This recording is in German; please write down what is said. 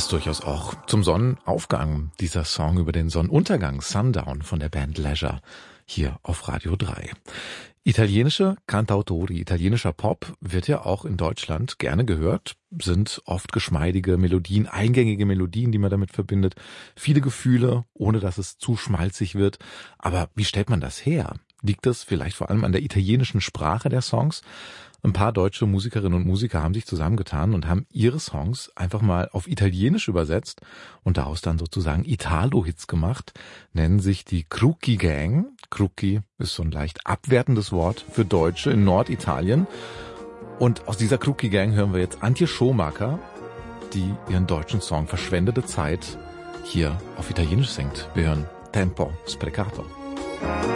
passt durchaus auch zum Sonnenaufgang, dieser Song über den Sonnenuntergang, Sundown von der Band Leisure, hier auf Radio 3. Italienische Cantautori, italienischer Pop wird ja auch in Deutschland gerne gehört, sind oft geschmeidige Melodien, eingängige Melodien, die man damit verbindet, viele Gefühle, ohne dass es zu schmalzig wird. Aber wie stellt man das her? Liegt das vielleicht vor allem an der italienischen Sprache der Songs? Ein paar deutsche Musikerinnen und Musiker haben sich zusammengetan und haben ihre Songs einfach mal auf Italienisch übersetzt und daraus dann sozusagen Italo-Hits gemacht, nennen sich die Crookie Gang. Crookie ist so ein leicht abwertendes Wort für Deutsche in Norditalien. Und aus dieser Crookie Gang hören wir jetzt Antje Schomaker, die ihren deutschen Song Verschwendete Zeit hier auf Italienisch singt. Wir hören Tempo Sprecato.